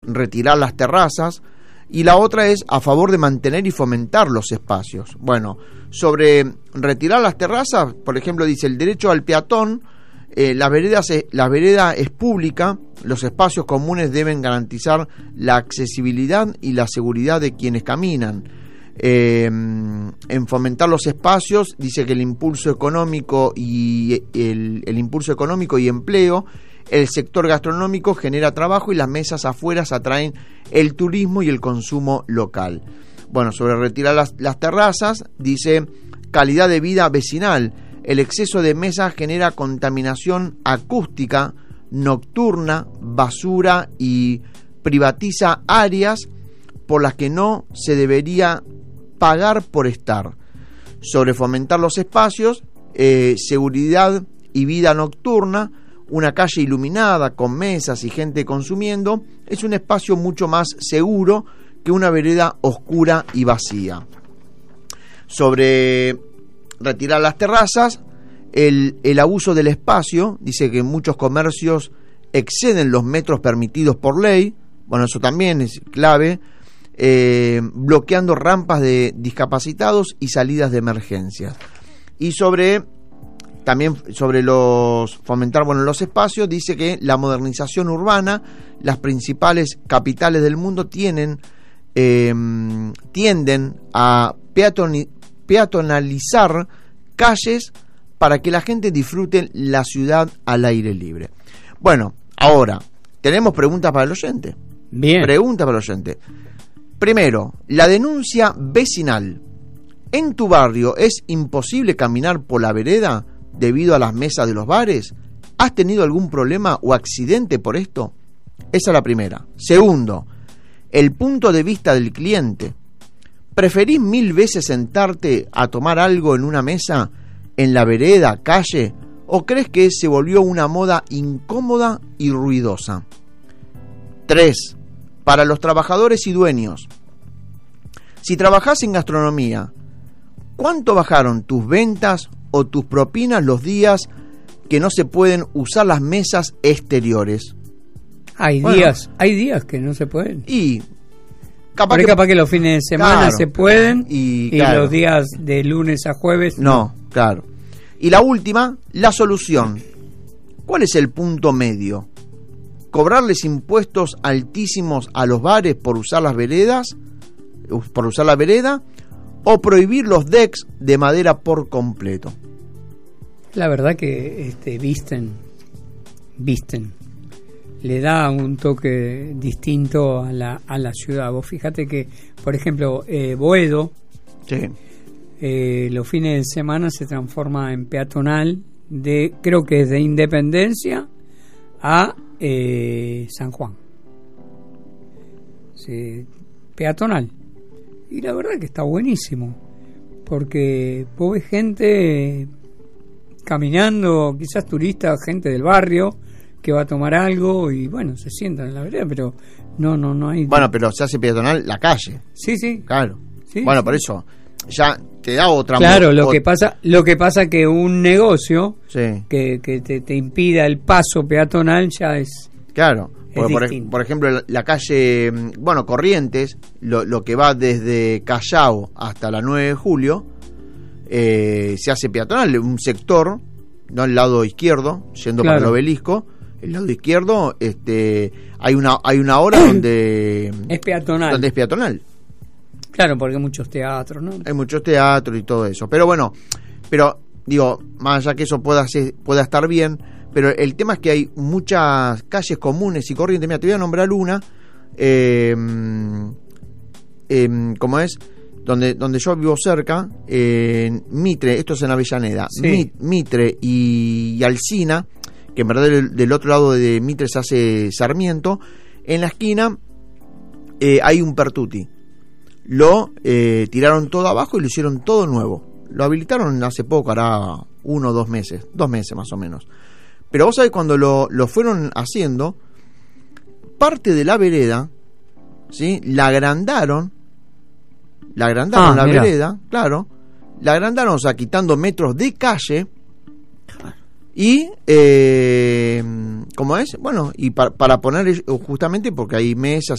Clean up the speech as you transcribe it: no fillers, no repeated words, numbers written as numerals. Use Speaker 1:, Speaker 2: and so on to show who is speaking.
Speaker 1: retirar las terrazas, y la otra es a favor de mantener y fomentar los espacios. Bueno, sobre retirar las terrazas, por ejemplo, dice el derecho al peatón, la vereda es pública, los espacios comunes deben garantizar la accesibilidad y la seguridad de quienes caminan. En fomentar los espacios, dice que el impulso económico y el impulso económico y empleo, el sector gastronómico genera trabajo y las mesas afuera atraen el turismo y el consumo local. Bueno, sobre retirar las terrazas, dice calidad de vida vecinal. El exceso de mesas genera contaminación acústica, nocturna, basura y privatiza áreas por las que no se debería pagar por estar. Sobre fomentar los espacios, seguridad y vida nocturna, una calle iluminada con mesas y gente consumiendo es un espacio mucho más seguro que una vereda oscura y vacía. Sobre retirar las terrazas, el abuso del espacio, dice que muchos comercios exceden los metros permitidos por ley, bueno, eso también es clave, bloqueando rampas de discapacitados y salidas de emergencias. Y también sobre fomentar los espacios, dice que la modernización urbana, las principales capitales del mundo tienden a peatonalizar calles para que la gente disfrute la ciudad al aire libre. Bueno, ahora, tenemos preguntas para el oyente.
Speaker 2: Bien.
Speaker 1: Pregunta para el oyente. Primero, la denuncia vecinal. ¿En tu barrio es imposible caminar por la vereda debido a las mesas de los bares? ¿Has tenido algún problema o accidente por esto? Esa es la primera. Segundo, el punto de vista del cliente. ¿Preferís 1000 veces sentarte a tomar algo en una mesa, en la vereda, calle, o crees que se volvió una moda incómoda y ruidosa? 3. Para los trabajadores y dueños. Si trabajás en gastronomía, ¿cuánto bajaron tus ventas o tus propinas los días que no se pueden usar las mesas exteriores?
Speaker 2: Hay días que no se pueden.
Speaker 1: Y
Speaker 2: capaz que los fines de semana se pueden y
Speaker 1: claro,
Speaker 2: los días de lunes a jueves
Speaker 1: no. Claro. Y la última, la solución. ¿Cuál es el punto medio? ¿Cobrarles impuestos altísimos a los bares por usar las veredas, por usar la vereda, o prohibir los decks de madera por completo?
Speaker 2: La verdad que visten, le da un toque distinto a la ciudad. Vos fíjate que, por ejemplo, Boedo,
Speaker 1: sí,
Speaker 2: los fines de semana se transforma en peatonal, creo que es de Independencia a San Juan. Sí, peatonal. Y la verdad que está buenísimo, porque vos ves gente caminando, quizás turistas, gente del barrio que va a tomar algo y bueno, se sientan en la vereda, pero no hay...
Speaker 1: Bueno, pero se hace peatonal la calle.
Speaker 2: Sí.
Speaker 1: Claro.
Speaker 2: Sí,
Speaker 1: bueno,
Speaker 2: sí.
Speaker 1: Por eso ya te da otra...
Speaker 2: Claro, lo que pasa que un negocio
Speaker 1: sí,
Speaker 2: que te impida el paso peatonal ya es...
Speaker 1: Claro.
Speaker 2: Distinto.
Speaker 1: Por ejemplo, la calle, Corrientes, lo que va desde Callao hasta la 9 de julio, se hace peatonal, un sector, no el lado izquierdo, yendo para el Obelisco, el lado izquierdo, hay una hora donde
Speaker 2: es peatonal.
Speaker 1: Donde es peatonal.
Speaker 2: Claro, porque hay muchos teatros, ¿no?
Speaker 1: Hay muchos teatros y todo eso. Pero bueno, digo, más allá que eso pueda estar bien, pero el tema es que hay muchas calles comunes y corrientes. Mira, te voy a nombrar una, ¿cómo es? Donde yo vivo cerca, en Mitre, esto es en Avellaneda, sí. Mitre y Alsina, que en verdad del otro lado de Mitre se hace Sarmiento, en la esquina hay un Pertuti. Lo tiraron todo abajo y lo hicieron todo nuevo. Lo habilitaron hace poco, hará 1 o 2 meses, 2 meses más o menos. Pero vos sabés, cuando lo fueron haciendo, parte de la vereda, ¿sí? La agrandaron la vereda, claro, la agrandaron, o sea, quitando metros de calle, y ¿cómo es? Bueno, y para poner, justamente porque hay mesas